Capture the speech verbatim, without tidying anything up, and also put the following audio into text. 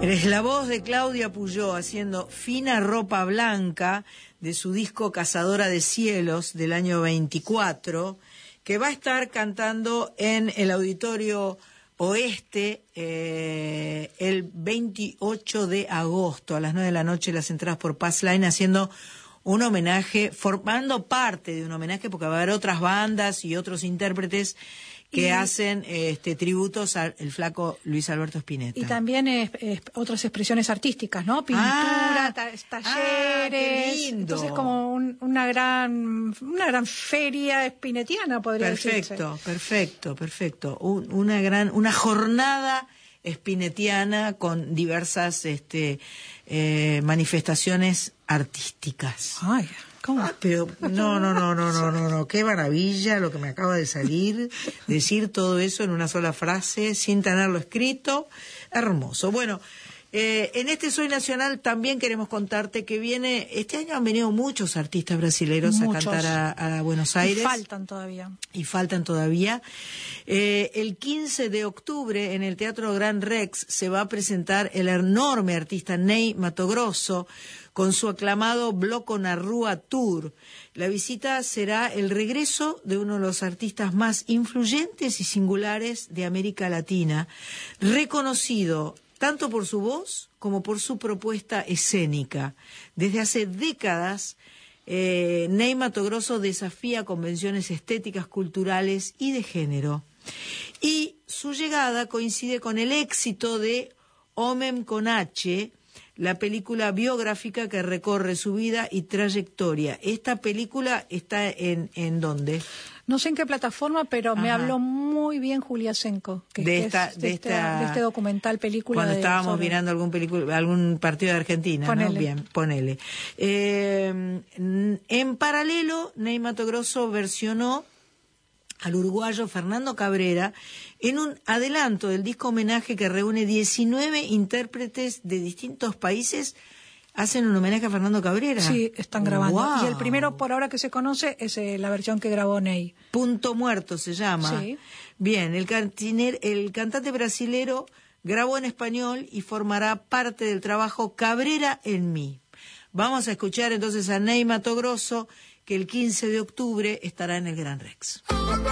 Es la voz de Claudia Puyó haciendo Fina Ropa Blanca de su disco Cazadora de Cielos del año veinticuatro, que va a estar cantando en el Auditorio Oeste eh, el veintiocho de agosto a las nueve de la noche, las entradas por Passline, haciendo un homenaje, formando parte de un homenaje, porque va a haber otras bandas y otros intérpretes que y, hacen este, tributos al el flaco Luis Alberto Spinetta. Y también es, es, otras expresiones artísticas, ¿no? Pintura, ah, ta talleres. Ah, qué lindo. Entonces como un, una gran una gran feria spinettiana, podría perfecto, decirse. Perfecto, perfecto. Un, una gran, una jornada spinettiana con diversas este, eh, manifestaciones artísticas. Ay, ¿cómo? Ah, pero no, no, no, no, no, no, no, qué maravilla lo que me acaba de salir, decir todo eso en una sola frase, sin tenerlo escrito, hermoso. Bueno, eh, en este Soy Nacional también queremos contarte que viene, este año han venido muchos artistas brasileños a cantar a, a Buenos Aires. Y faltan todavía. Y faltan todavía. Eh, el quince de octubre en el Teatro Gran Rex se va a presentar el enorme artista Ney Matogrosso, con su aclamado Bloco na Rua Tour. La visita será el regreso de uno de los artistas más influyentes y singulares de América Latina, reconocido tanto por su voz como por su propuesta escénica. Desde hace décadas, eh, Ney Matogrosso desafía convenciones estéticas, culturales y de género. Y su llegada coincide con el éxito de Homem con H, la película biográfica que recorre su vida y trayectoria. Esta película está en, ¿en dónde? No sé en qué plataforma, pero Ajá. me habló muy bien Julia Senko, que, de, que esta, es, de, de, esta, esta, de este documental, película. Cuando de, estábamos sobre... mirando algún película, algún partido de Argentina, ponele. ¿no? Bien, ponele. Eh, en paralelo, Ney Matogrosso versionó al uruguayo Fernando Cabrera en un adelanto del disco homenaje que reúne diecinueve intérpretes de distintos países. ¿Hacen un homenaje a Fernando Cabrera? Sí, están grabando. Wow. Y el primero, por ahora que se conoce, es eh, la versión que grabó Ney. Punto Muerto se llama. Sí. Bien, el, cantiner, el cantante brasilero grabó en español y formará parte del trabajo Cabrera en mí. Vamos a escuchar entonces a Ney Matogrosso, que el quince de octubre estará en el Gran Rex.